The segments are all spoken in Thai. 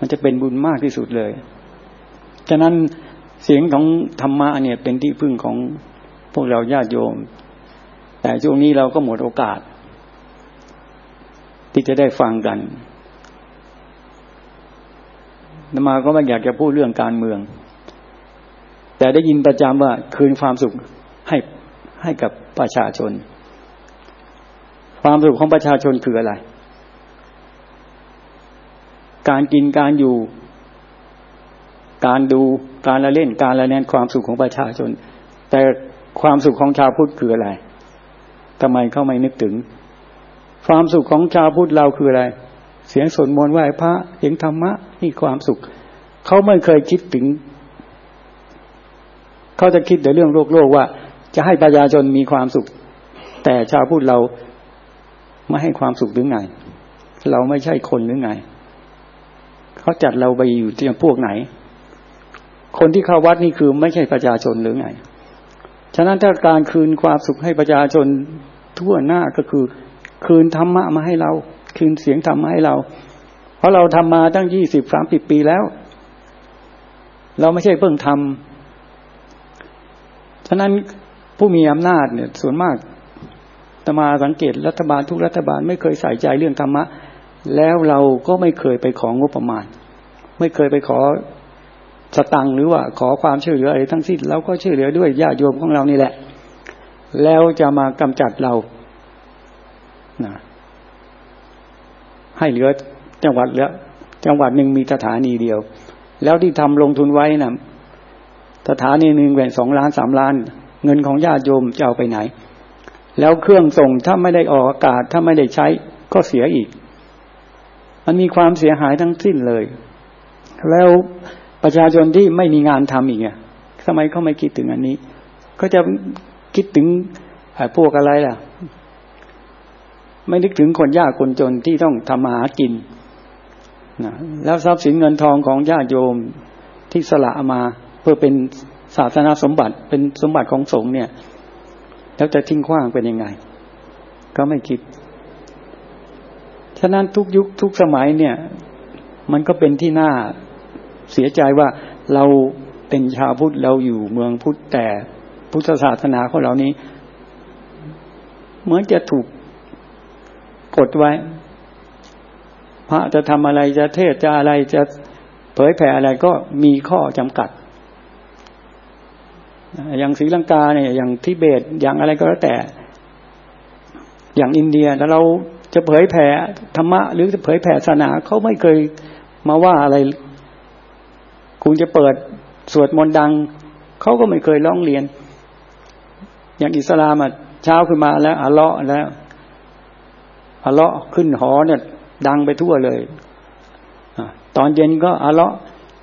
มันจะเป็นบุญมากที่สุดเลยฉะนั้นเสียงของธรรมะเนี่ยเป็นที่พึ่งของพวกเราญาติโยมแต่ช่วงนี้เราก็หมดโอกาสที่จะได้ฟังกันอาตมาก็ไม่อยากจะพูดเรื่องการเมืองแต่ได้ยินประจำว่าคืนความสุขให้กับประชาชนความสุขของประชาชนคืออะไรการกินการอยู่การดูการละเล่นการละแนนความสุขของประชาชนแต่ความสุขของชาวพุทธคืออะไรทำไมเขาไม่นึกถึงความสุขของชาวพุทธเราคืออะไรเสียงสวดมนต์ไหว้พระเสียงธรรมะนี่ความสุขเขาไม่เคยคิดถึงเขาจะคิดแต่เรื่องโลกว่าจะให้ประชาชนมีความสุขแต่ชาวพุทธเราไม่ให้ความสุขหรือไงเราไม่ใช่คนหรือไงเขาจัดเราไปอยู่ที่พวกไหนคนที่เข้าวัดนี่คือไม่ใช่ประชาชนหรือไงฉะนั้นถ้าการคืนความสุขให้ประชาชนทั่วหน้าก็คือคืนธรรมะมาให้เราคืนเสียงธรรมะให้เราเพราะเราทำมาตั้ง20-30 ปีแล้วเราไม่ใช่เพิ่งทำฉะนั้นผู้มีอำนาจเนี่ยส่วนมากอาตมาสังเกตรัฐบาลทุกรัฐบาลไม่เคยใส่ใจเรื่องธรรมะแล้วเราก็ไม่เคยไปของงบประมาณไม่เคยไปขอสตังค์หรือว่าขอความช่วยเหลืออะไรทั้งสิ้นเราก็ช่วยเหลือด้วยญาติโยมของเรานี่แหละแล้วจะมากำจัดเรานะให้เหลือจังหวัดแล้วจังหวัดหนึ่งมีสถานีเดียวแล้วที่ทำลงทุนไว้นะสถานีหนึ่งแหวน2 ล้าน3 ล้านเงินของญาติโยมจะเอาไปไหนแล้วเครื่องส่งถ้าไม่ได้ออกอากาศถ้าไม่ได้ใช้ก็เสียอีกมันมีความเสียหายทั้งสิ้นเลยแล้วประชาชนที่ไม่มีงานทำอีกทำไมเขาไม่คิดถึงอันนี้ก็จะคิดถึงพวกอะไรล่ะไม่นึกถึงคนยากคนจนที่ต้องทำมาหากินนะแล้วทรัพย์สินเงินทองของญาติโยมที่สละมาเพื่อเป็นศาสนาสมบัติเป็นสมบัติของสงฆ์เนี่ยแล้วจะทิ้งขว้างเป็นยังไงก็ไม่คิดฉะนั้นทุกยุคทุกสมัยเนี่ยมันก็เป็นที่น่าเสียใจว่าเราเป็นชาวพุทธเราอยู่เมืองพุทธแต่พุทธศาสนาของเรานี้เหมือนจะถูกกดไว้พระจะทำอะไรจะเทศจะอะไรจะเผยแผ่อะไรก็มีข้อจำกัดอย่างศรีลังกาเนี่ยอย่างทิเบตอย่างอะไรก็แล้วแต่อย่างอินเดียแล้วเราจะเผยแผ่ธรรมะหรือจะเผยแผ่ศาสนาเขาไม่เคยมาว่าอะไรคุณจะเปิดสวดมนต์ดังเขาก็ไม่เคยร้องเรียนอย่างอิสลามเช้าขึ้นมาแล้วอัลเลาะห์แล้วอัลเลาะห์ขึ้นหอเนี่ยดังไปทั่วเลยตอนเย็นก็อัลเลาะห์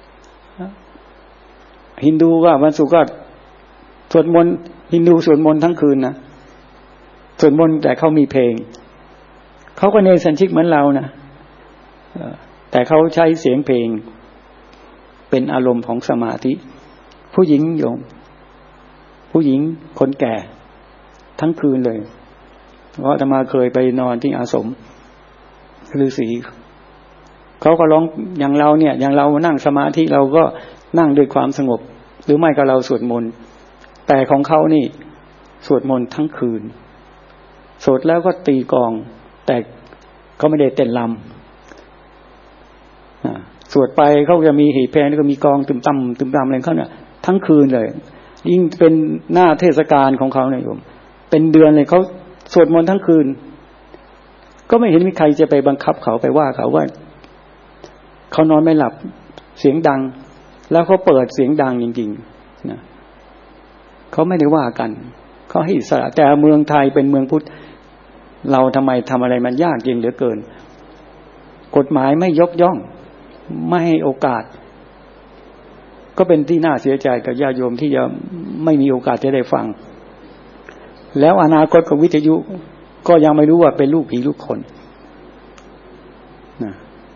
ฮินดูก็วันศุกร์ก็สวดมนต์ฮินดูสวดมนต์ทั้งคืนนะสวดมนต์แต่เขามีเพลงเขาก็เนสัญชิกเหมือนเรานะแต่เขาใช้เสียงเพลงเป็นอารมณ์ของสมาธิผู้หญิงโยมผู้หญิงคนแก่ทั้งคืนเลยเพราะอาตมาเคยไปนอนที่อาสมฤาษีเขาก็ร้องอย่างเราเนี่ยอย่างเรานั่งสมาธิเราก็นั่งด้วยความสงบหรือไม่ก็เราสวดมนต์แต่ของเขานี่สวดมนต์ทั้งคืนสวดแล้วก็ตีกลองแต่เขาไม่ได้เต้นรำสวดไปเขาจะมีหีบเพลงแล้วก็มีกลองตึมตั้มอะไรเขาเนี่ยทั้งคืนเลยยิ่งเป็นหน้าเทศกาลของเขาเนี่ยโยมเป็นเดือนเลยเขาสวดมนต์ทั้งคืนก็ไม่เห็นมีใครจะไปบังคับเขาไปว่าเขาว่าเขานอนไม่หลับเสียงดังแล้วเขาเปิดเสียงดังจริงๆนะเขาไม่ได้ว่ากันเขาให้อิสระแต่เมืองไทยเป็นเมืองพุทธเราทำไมทำอะไรมันยากเย็นเหลือเกินกฎหมายไม่ยกย่องไม่ให้โอกาสก็เป็นที่น่าเสียใจกับญาติโยมที่จะไม่มีโอกาสจะได้ฟังแล้วอนาคตของวิทยุก็ยังไม่รู้ว่าเป็นลูกผีลูกคนนะ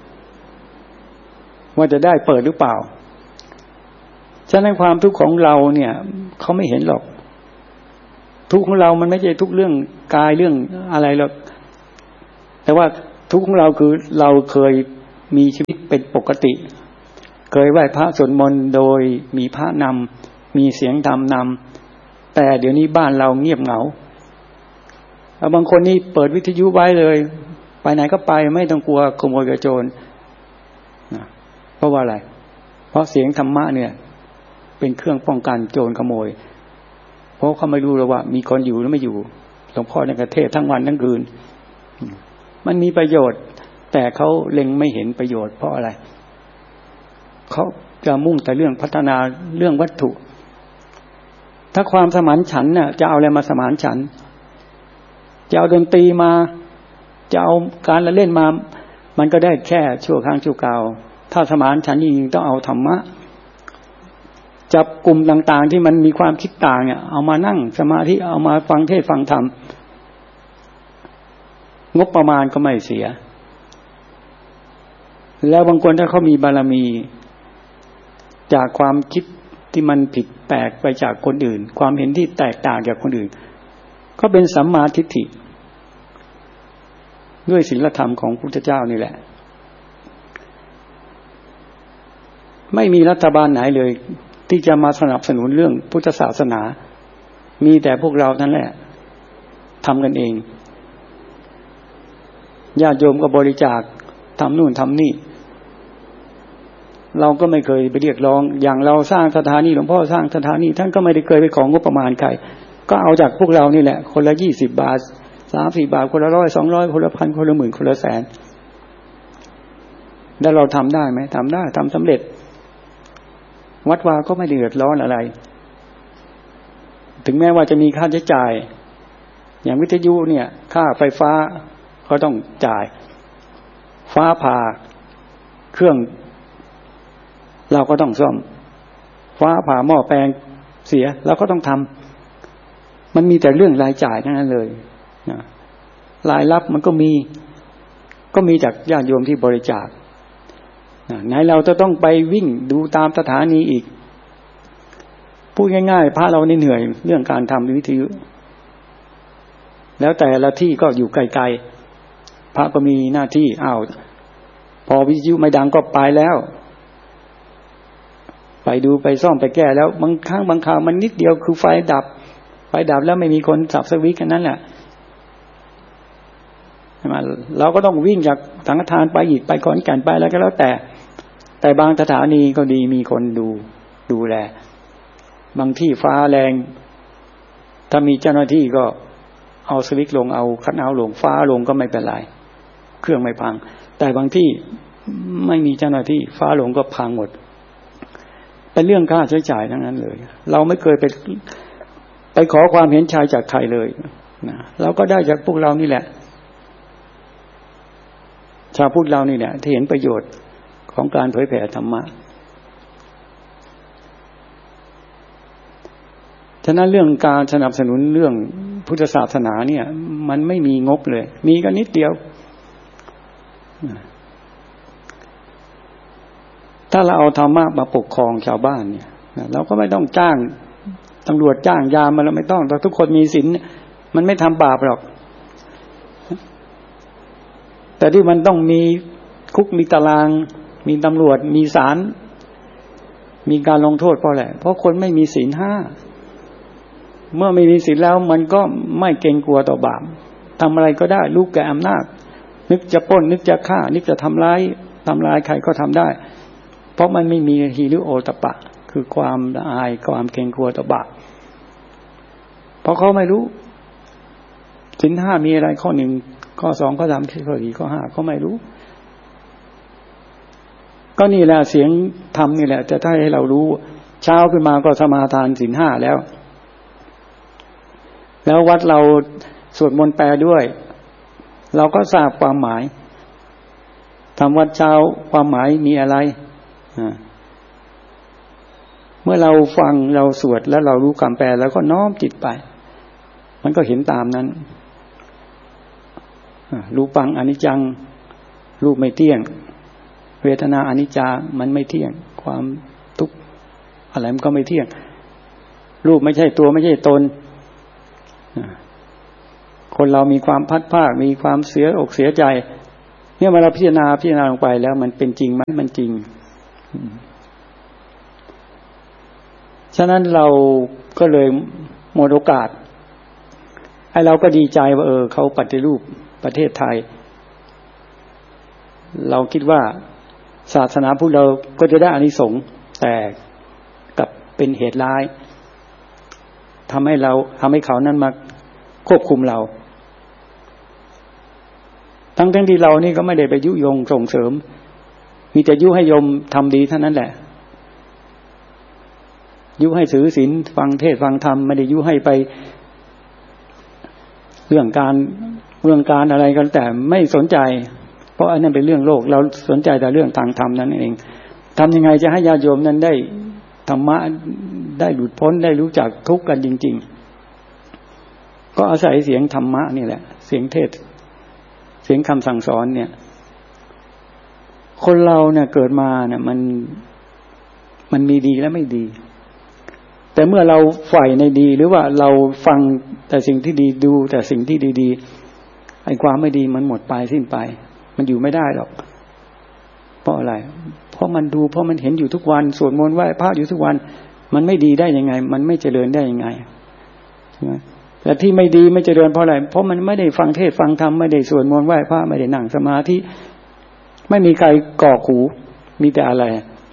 ว่าจะได้เปิดหรือเปล่าฉะนั้นความทุกข์ของเราเนี่ยเขาไม่เห็นหรอกทุกข์ของเรามันไม่ใช่ทุกข์เรื่องกายเรื่องอะไรหรอกแต่ว่าทุกข์ของเราคือเราเคยมีชีวิตเป็นปกติเคยไหว้พระสวดมนต์โดยมีพระนำมีเสียงธรรมนำแต่เดี๋ยวนี้บ้านเราเงียบเหงาบางคนนี่เปิดวิทยุไว้เลยไปไหนก็ไปไม่ต้องกลัวขโมยกระโจรนะเพราะว่าอะไรเพราะเสียงธรรมะเนี่ยเป็นเครื่องป้องกันโจรขโมยเพราะเขาไม่รู้หรอกว่ามีคนอยู่หรือไม่อยู่หลวงพ่อในกระเทศทั้งวันทั้งคืนมันมีประโยชน์แต่เขาเล็งไม่เห็นประโยชน์เพราะอะไรเขาจะมุ่งแต่เรื่องพัฒนาเรื่องวัตถุถ้าความสมานฉันท์น่ะจะเอาอะไรมาสมานฉันท์จะเอาดนตรีมาจะเอาการละเล่นมามันก็ได้แค่ชั่วครั้งชั่วคราวถ้าสมานฉันท์จริงๆต้องเอาธรรมะจับกลุ่มต่างๆที่มันมีความคิดต่างเนี่ยเอามานั่งสมาธิเอามาฟังเทศน์ฟังธรรมงบประมาณก็ไม่เสียแล้วบางคนถ้าเขามีบารมีจากความคิดที่มันผิดแปลกไปจากคนอื่นความเห็นที่แตกต่างจากคนอื่นก็เป็นสัมมาทิฏฐิด้วยศีลธรรมของพุทธเจ้านี่แหละไม่มีรัฐบาลไหนเลยที่จะมาสนับสนุนเรื่องพุทธศาสนามีแต่พวกเรานั่นแหละทำกันเองญาติโยมก็บริจาคทำนู่นทำนี่เราก็ไม่เคยไปเรียกร้องอย่างเราสร้างสถานีหลวงพ่อสร้างสถานีท่านก็ไม่ได้เคยไปของงบประมาณใครก็เอาจากพวกเรานี่แหละคนละ20 บาท30 บาทคนละ100 200คนละ1,000คนละ10,000คนละแสนแล้วเราทำได้ไหมทำได้ทำสำเร็จวัดวาก็ไม่เดือดร้อนอะไรถึงแม้ว่าจะมีค่าใช้จ่ายอย่างวิทยุเนี่ยค่าไฟฟ้าเขาต้องจ่ายฟ้าผ่าเครื่องเราก็ต้องซ่อมฟ้าผ่าหม้อแปลงเสียเราก็ต้องทำมันมีแต่เรื่องรายจ่ายทั้งนั้นเลยรายรับมันก็มีจากญาติโยมที่บริจาคไหนเราจะต้องไปวิ่งดูตามสถานีอีกพูดง่ายๆพระเราเหนื่อยเรื่องการทำวิทยุแล้วแต่ละที่ก็อยู่ไกลๆพระก็มีหน้าที่พอวิทยุไม่ดังก็ไปแล้วไปดูไปซ่อมไปแก้แล้วบางครั้งบางคราวมันนิดเดียวคือไฟดับแล้วไม่มีคนสับสวิตช์กันนั้นแหละเราก็ต้องวิ่งจากสังฆทานไปอีกไปขอนแก่นไปแล้วก็แล้วแต่บางสถานีก็ดีมีคนดูแลบางที่ฟ้าแรงถ้ามีเจ้าหน้าที่ก็เอาสวิตช์ลงเอาคัทเอาท์ลงฟ้าลงก็ไม่เป็นไรเครื่องไม่พังแต่บางที่ไม่มีเจ้าหน้าที่ฟ้าลงก็พังหมดเป็นเรื่องค่าใช้จ่ายทั้งนั้นเลยเราไม่เคยไปขอความเห็นชายจากใครเลยนะเราก็ได้จากพวกเรานี่แหละชาวพุทธเรานี่แหละที่เห็นประโยชน์ของการเผยแผ่ธรรมะฉะนั้นเรื่องการสนับสนุนเรื่องพุทธศาสนาเนี่ยมันไม่มีงบเลยมีก็นิดเดียวถ้าเราเอาธรรมะมาปกครองชาวบ้านเนี่ยเราก็ไม่ต้องจ้างตำรวจจ้างยามมาเราไม่ต้องแต่ทุกคนมีศีลมันไม่ทำบาปหรอกแต่ที่มันต้องมีคุกมีตารางมีตำรวจมีศาลมีการลงโทษเพราะอะไรเพราะคนไม่มีศีล5เมื่อไม่มีศีลแล้วมันก็ไม่เกรงกลัวต่อบาปทำอะไรก็ได้ลูกแก่อำนาจนึกจะปล้นนึกจะฆ่านึกจะทำร้ายใครก็ทำได้เพราะมันไม่มีหิริโอตปะคือความละอายความเกรงกลัวต่อบาปเพราะเขาไม่รู้ศีล5มีอะไรข้อ1ข้อ2ข้อ3ข้อ4ข้อ5เขาไม่รู้ก็นี่แหละเสียงธรรมนี่แหละจะให้เรารู้เช้าขึ้นมาก็สมาทานศีล5แล้ววัดเราสวดมนต์แปลด้วยเราก็ทราบความหมายทำวัดเช้าความหมายมีอะไรเมื่อเราฟังเราสวดแล้วเรารู้คำแปลแล้วก็น้อมจิตไปมันก็เห็นตามนั้นรูปังอนิจจังรูปไม่เที่ยงเวทนาอนิจจามันไม่เที่ยงความทุกข์อะไรมันก็ไม่เที่ยงรูปไม่ใช่ตัวไม่ใช่ตนคนเรามีความพัดภาคมีความเสียอกเสียใจเนี่ยเวลาพิจารณาลงไปแล้วมันเป็นจริงไหมมันจริงฉะนั้นเราก็เลยหมดโอกาสไอ้เราก็ดีใจว่าเขาปฏิรูปประเทศไทยเราคิดว่าศาสนาพุทธเราก็จะได้อานิสงส์แต่กับเป็นเหตุร้ายทำให้เขานั้นมาควบคุมเราทั้งที่เรานี่ก็ไม่ได้ไปยุยงส่งเสริมมีแต่ยุให้โยมทำดีเท่านั้นแหละยุให้ถือศีลฟังเทศน์ฟังธรรมไม่ได้ยุให้ไปเรื่องการอะไรกันแต่ไม่สนใจเพราะอันนั้นเป็นเรื่องโลกเราสนใจแต่เรื่องทางธรรมนั่นเองทำยังไงจะให้ญาติโยมนั้นได้ธรรมะได้หลุดพ้นได้รู้จักทุกข์กันจริงๆก็อาศัยเสียงธรรมะนี่แหละเสียงเทศเสียงคำสั่งสอนเนี่ยคนเราเนี่ยเกิดมาเนี่ยมันมีดีและไม่ดีแต่เมื่อเราใฝ่ในดีหรือว่าเราฟังแต่สิ่งที่ดีดูแต่สิ่งที่ดีๆไอ้ความไม่ดีมันหมดไปสิ้นไปมันอยู่ไม่ได้หรอกเพราะอะไรเพราะมันดูเพราะมันเห็นอยู่ทุกวันสวดมนต์ไหว้พระอยู่ทุกวันมันไม่ดีได้ยังไงมันไม่เจริญได้ยังไงใช่ไหมแต่ที่ไม่ดีไม่เจริญเพราะอะไรเพราะมันไม่ได้ฟังเทศฟังธรรมไม่ได้สวดมนต์ไหว้พระไม่ได้นั่งสมาธิไม่มีใครก่อขูมีแต่อะไร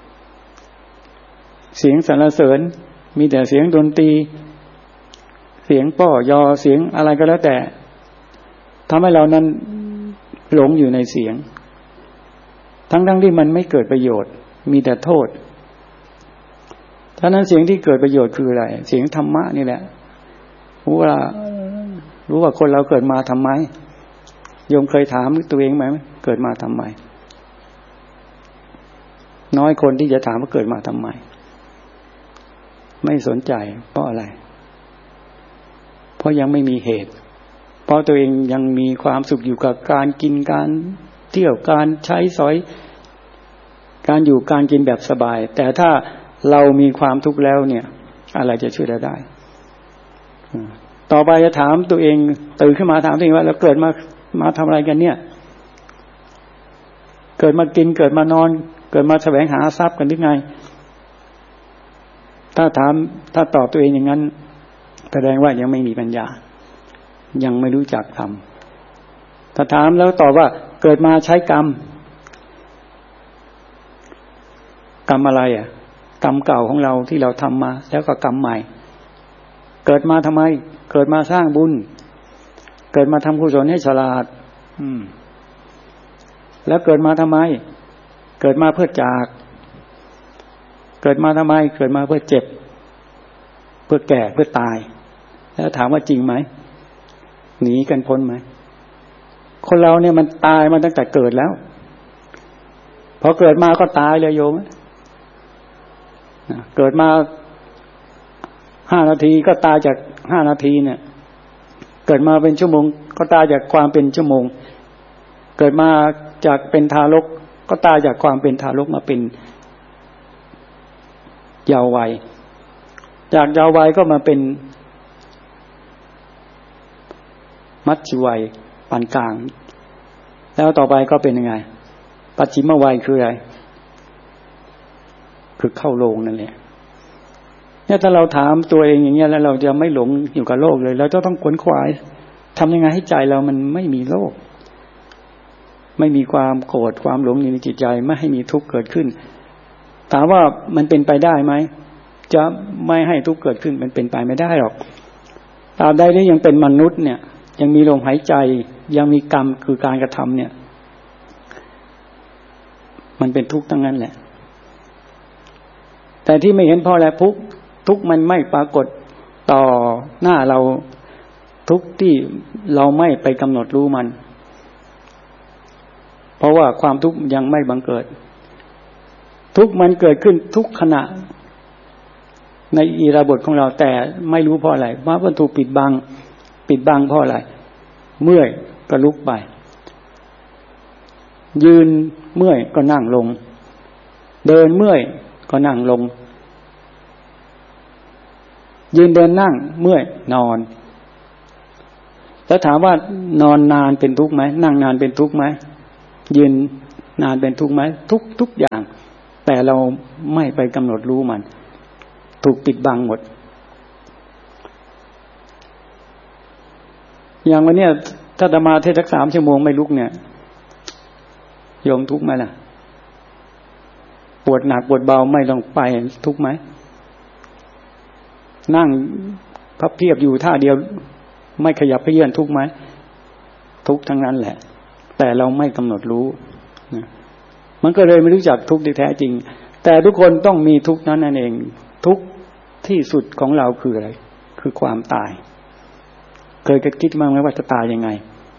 เสียงสรรเสริญมีแต่เสียงดนตรีเสียงป้อยอเสียงอะไรก็แล้วแต่ทำให้เรานั้นหลงอยู่ในเสียงทั้งที่มันไม่เกิดประโยชน์มีแต่โทษฉะนั้นเสียงที่เกิดประโยชน์คืออะไรเสียงธรรมะนี่แหละรู้ว่าคนเราเกิดมาทำไมโยมเคยถามตัวเองไหมเกิดมาทำไมน้อยคนที่จะถามว่าเกิดมาทำไมไม่สนใจเพราะอะไรเพราะยังไม่มีเหตุเพราะตัวเองยังมีความสุขอยู่กับการกินการเที่ยวการใช้สอยการอยู่การกินแบบสบายแต่ถ้าเรามีความทุกข์แล้วเนี่ยอะไรจะช่วยเราได้ต่อไปจะถามตัวเองตื่นขึ้นมาถามตัวเองว่าเราเกิดมาทำอะไรกันเนี่ยเกิดมากินเกิดมานอนเกิดมาแสวงหาทรัพย์กันหรือไงถ้าตอบตัวเองอย่างนั้นแสดงว่ายังไม่มีปัญญายังไม่รู้จักทำถ้าถามแล้วตอบว่าเกิดมาใช้กรรมอะไรกรรมเก่าของเราที่เราทำมาแล้วก็กรรมใหม่เกิดมาทำไมเกิดมาสร้างบุญเกิดมาทำกุศลให้ฉลาดแล้วเกิดมาทำไมเกิดมาเพื่อจากเกิดมาทำไมเกิดมาเพื่อเจ็บเพื่อแก่เพื่อตายแล้วถามว่าจริงไหมหนีกันพ้นไหมคนเราเนี่ยมันตายมาตั้งแต่เกิดแล้วพอเกิดมาก็ตายเลยโยมเกิดมา5 นาทีก็ตายจาก5 นาทีเนี่ยเกิดมาเป็นชั่วโมงก็ตายจากความเป็นชั่วโมงเกิดมาจากเป็นทารกก็ตายจากความเป็นทารกมาเป็นเยาว์วัยจากเยาว์วัยก็มาเป็นมัธยวัยปานกลางแล้วต่อไปก็เป็นยังไงปัจฉิมวัยคืออะไรคือเข้าโรงนั่นแหละเนี่ยถ้าเราถามตัวเองอย่างเงี้ยแล้วเราจะไม่หลงอยู่กับโลกเลยเราจะต้องขวนขวายทำยังไงให้ใจเรามันไม่มีโลกไม่มีความโกรธความหลงอยู่ในจิตใจไม่ให้มีทุกข์เกิดขึ้นถามว่ามันเป็นไปได้ไหมจะไม่ให้ทุกข์เกิดขึ้นมันเป็นไปไม่ได้หรอกตราบใดที่ยังเป็นมนุษย์เนี่ยยังมีลมหายใจยังมีกรรมคือการกระทำเนี่ยมันเป็นทุกข์ทั้งนั้นแหละแต่ที่ไม่เห็นเพราะอะไรทุกข์มันไม่ปรากฏต่อหน้าเราทุกข์ที่เราไม่ไปกำหนดรู้มันเพราะว่าความทุกข์ยังไม่บังเกิดทุกข์มันเกิดขึ้นทุกขณะในอิริยาบถของเราแต่ไม่รู้เพราะอะไรว่ามันถูกปิดบังเพราะอะไรเมื่อยก็ลุกไปยืนเมื่อยก็นั่งลงเดินเมื่อยก็นั่งลงยืนเดินนั่งเมื่อยนอนแล้วถามว่านอนนานเป็นทุกข์ไหมนั่งนานเป็นทุกข์ไหมยืนนานเป็นทุกข์ไหมทุกอย่างแต่เราไม่ไปกำหนดรู้มันถูกปิดบังหมดอย่างวันเนี้ยถ้าอาตมาเทศน์สัก3 ชั่วโมงไม่ลุกเนี่ยโยมทุกข์ไหมล่ะปวดหนักปวดเบาไม่ต้องไปทุกข์ไหมนั่งพับเพียบอยู่ท่าเดียวไม่ขยับเขยื้อนทุกข์ไหมทุกข์ทั้งนั้นแหละแต่เราไม่กำหนดรู้นะมันก็เลยไม่รู้จักทุกข์ที่แท้จริงแต่ทุกคนต้องมีทุกข์นั้นนั่นเองทุกข์ที่สุดของเราคืออะไรคือความตายเคยคิดบ้างไหมว่าจะตายยังไง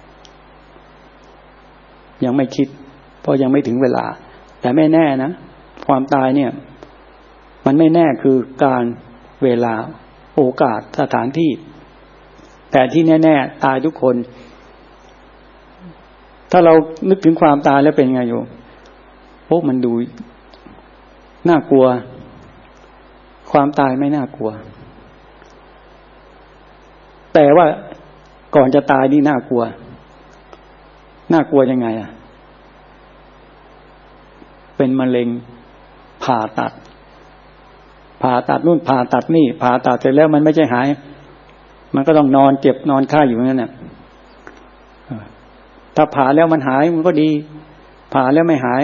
ยังไม่คิดเพราะยังไม่ถึงเวลาแต่ไม่แน่นะความตายเนี่ยมันไม่แน่คือการเวลาโอกาสสถานที่แต่ที่แน่ๆตายทุกคนถ้าเรานึกถึงความตายแล้วเป็นไงโยมโอ้มันดูน่ากลัวความตายไม่น่ากลัวแต่ว่าก่อนจะตายนี่น่ากลัวยังไงอ่ะเป็นมะเร็งผ่าตัดนู่นผ่าตัดนี่ผ่าตัดเสร็จแล้วมันไม่ใช่หายมันก็ต้องนอนเจ็บนอนไข้อยู่นั่นน่ะถ้าผ่าแล้วมันหายมันก็ดีผ่าแล้วไม่หาย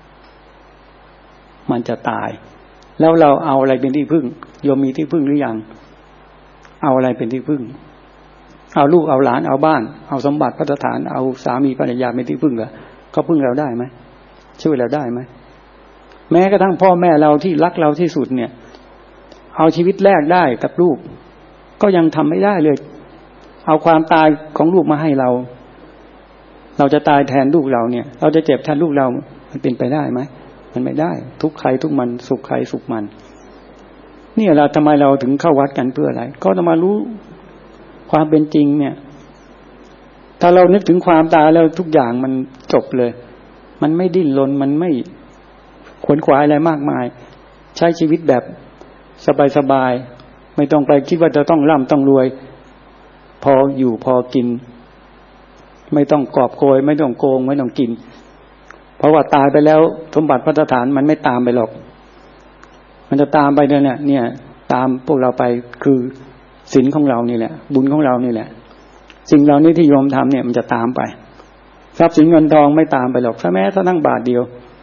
มันจะตายแล้วเราเอาอะไรเป็นที่พึ่งโยมมีที่พึ่งหรือยังเอาอะไรเป็นที่พึ่งเอาลูกเอาหลานเอาบ้านเอาสมบัติภัตฐานเอาสามีภรรยาเป็นที่พึ่งเหรอเขาพึ่งเราได้ไหมช่วยเราได้ไหมแม้กระทั่งพ่อแม่เราที่รักเราที่สุดเนี่ยเอาชีวิตแลกได้กับลูกก็ยังทำไม่ได้เลยเอาความตายของลูกมาให้เราจะตายแทนลูกเราเนี่ยเราจะเจ็บแทนลูกเรามันเป็นไปได้ไหมมันไม่ได้ทุกใครทุกมันสุขใครสุขมันนี่เราทำไมเราถึงเข้าวัดกันเพื่ออะไรก็จะมารู้ความเป็นจริงเนี่ยถ้าเรานึกถึงความตายแล้วทุกอย่างมันจบเลยมันไม่ดิ้นรนมันไม่ขวนขวายอะไรมากมายใช้ชีวิตแบบสบายๆไม่ต้องไปคิดว่าจะต้องร่ำต้องรวยพออยู่พอกินไม่ต้องกอบโกยไม่ต้องโกงไม่ต้องกินเพราะว่าตายไปแล้วสมบัติภัตฐานมันไม่ตามไปหรอกมันจะตามไปเนี่ยตามพวกเราไปคือศีลของเรานี่แหละบุญของเรานี่แหละสิ่งเหล่านี้ที่โยมทำเนี่ยมันจะตามไปทรัพย์สินเงินทองไม่ตามไปหรอกแม้ถ้านั่งบาทเดียว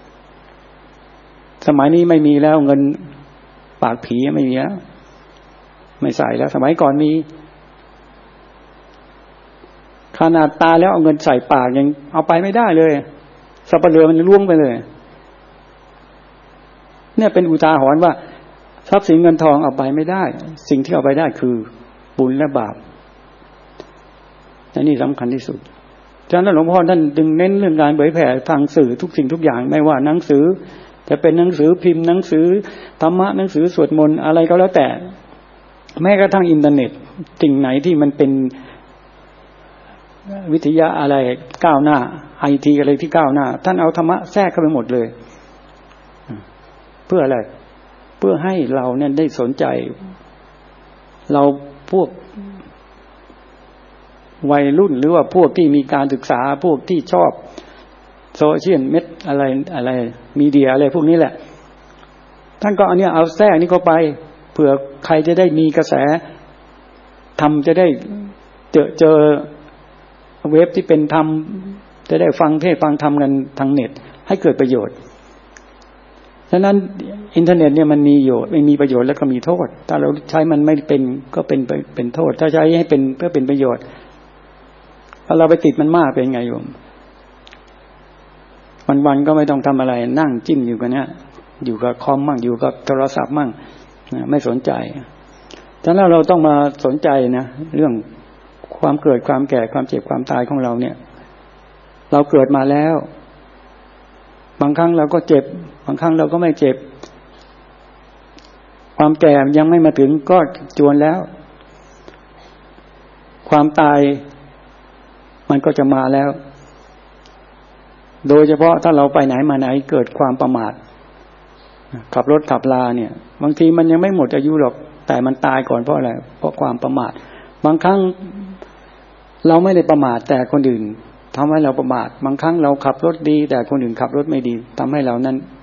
สมัยนี้ไม่มีแล้วเงินปากผีไม่มีแล้วไม่ใส่แล้วสมัยก่อนมีขนาดตายแล้วเอาเงินใส่ปากยังเอาไปไม่ได้เลยสัปเหร่อมันล่วงไปเลยเนี่ยเป็นอุทาหรณ์ว่าทรัพย์สินเงินทองเอาไปไม่ได้สิ่งที่เอาไปได้คือบุญและบาปและนี่สำคัญที่สุดฉะนั้นหลวงพ่อท่านจึงเน้นเรื่องการเผยแผ่ทางสื่อทุกสิ่งทุกอย่างไม่ว่าหนังสือจะเป็นหนังสือพิมพ์หนังสือธรรมะหนังสือสวดมนต์อะไรก็แล้วแต่แม้กระทั่งอินเทอร์เน็ตสิ่งไหนที่มันเป็นวิทยาอะไรก้าวหน้าไอทีอะไรที่ก้าวหน้าท่านเอาธรรมะแทรกเข้าไปหมดเลยเพื่ออะไรเพื่อให้เราเนี่ยได้สนใจเราพวกวัยรุ่นหรือว่าพวกที่มีการศึกษาพวกที่ชอบโซเชียลเม็ดอะไรมีเดียอะไรพวกนี้แหละท่านก็อันนี้เอาแทรกนี้เข้าไปเผื่อใครจะได้มีกระแสทำจะได้เจอเว็บที่เป็นธรรมจะได้ฟังเทศฟังธรรมกันทางเน็ตให้เกิดประโยชน์ฉะนั้นอินเทอร์เน็ตเนี่ยมันมีประโยชน์แล้วก็มีโทษถ้าเราใช้มันไม่เป็นก็เป็นโทษถ้าใช้ให้เป็นเพื่อเป็นประโยชน์ถ้าเราไปติดมันมากเป็นไงโยมวันๆก็ไม่ต้องทำอะไรนั่งจิ้มอยู่กันเนี่ยอยู่กับคอมมั่งอยู่กับโทรศัพท์มั่งไม่สนใจฉะนั้นเราต้องมาสนใจนะเรื่องความเกิดความแก่ความเจ็บความตายของเราเนี่ยเราเกิดมาแล้วบางครั้งเราก็เจ็บบางครั้งเราก็ไม่เจ็บความแก่ยังไม่มาถึงก็จวนแล้วความตายมันก็จะมาแล้วโดยเฉพาะถ้าเราไปไหนมาไหนเกิดความประมาทขับรถขับลาเนี่ยบางทีมันยังไม่หมดอายุหรอกแต่มันตายก่อนเพราะอะไรเพราะความประมาทบางครั้งเราไม่ได้ประมาทแต่คนอื่นทำให้เราประมาทบางครั้งเราขับรถดีแต่คนอื่นขับรถไม่ดีทำให้เรานั้น